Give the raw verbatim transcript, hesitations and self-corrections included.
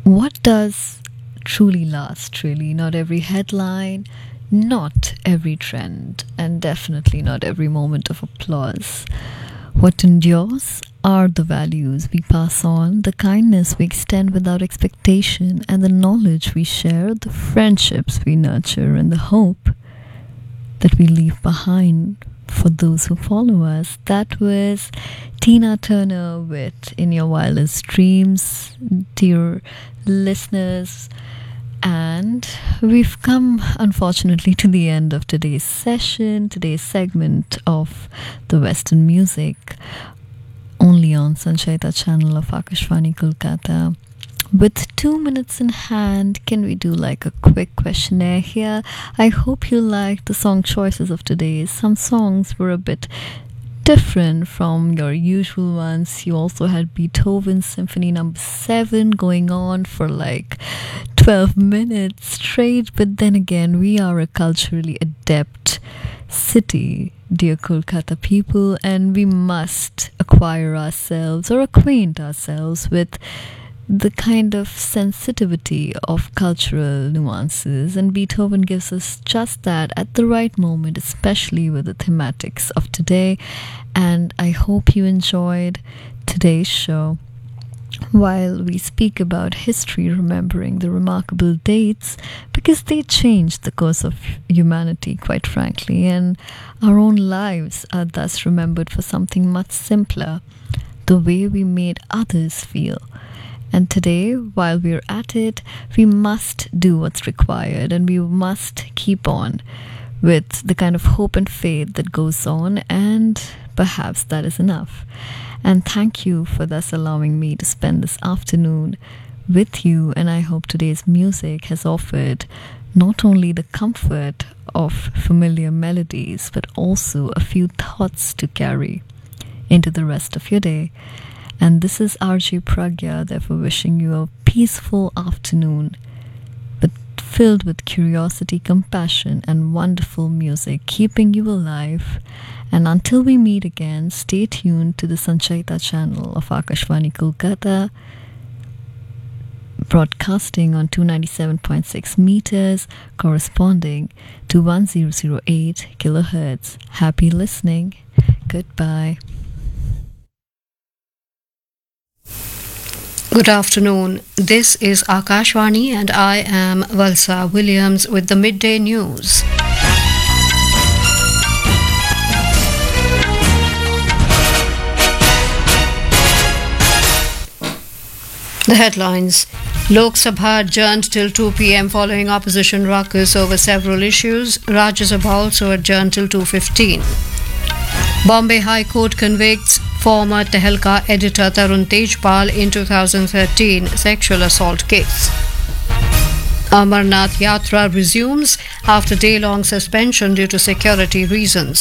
What does truly last, really? Not every headline, not every trend, and definitely not every moment of applause. What endures are the values we pass on, the kindness we extend without expectation, and the knowledge we share, the friendships we nurture, and the hope that we leave behind for those who follow us. That was Tina Turner with In Your Wildest Dreams, dear listeners. And we've come, unfortunately, to the end of today's session, today's segment of the Western music, only on Sanchayita channel of Akashvani Kolkata. With two minutes in hand, can we do like a quick questionnaire here? I hope you liked the song choices of today. Some songs were a bit different from your usual ones. You also had Beethoven's Symphony Number Seven going on for like twelve minutes straight. But then again, we are a culturally adept city, dear Kolkata people, and we must acquire ourselves or acquaint ourselves with the kind of sensitivity of cultural nuances, and Beethoven gives us just that at the right moment, especially with the thematics of today. And I hope you enjoyed today's show. While we speak about history, remembering the remarkable dates, because they changed the course of humanity, quite frankly, and our own lives are thus remembered for something much simpler: the way we made others feel. And today, while we're at it, we must do what's required, and we must keep on with the kind of hope and faith that goes on, and perhaps that is enough. And thank you for thus allowing me to spend this afternoon with you, and I hope today's music has offered not only the comfort of familiar melodies, but also a few thoughts to carry into the rest of your day. And this is R J Pragya, therefore wishing you a peaceful afternoon, but filled with curiosity, compassion, and wonderful music, keeping you alive. And until we meet again, stay tuned to the Sanchayita channel of Akashvani Kolkata, broadcasting on two ninety-seven point six meters, corresponding to one thousand eight kilohertz. Happy listening. Goodbye. Good afternoon. This is Akashvani and I am Valsa Williams with the midday news. The headlines. Lok Sabha adjourned till two p.m. following opposition ruckus over several issues. Rajya Sabha also adjourned till two fifteen. Bombay High Court convicts former Tehelka editor Tarun Tejpal in two thousand thirteen sexual assault case. Amarnath Yatra resumes after day-long suspension due to security reasons.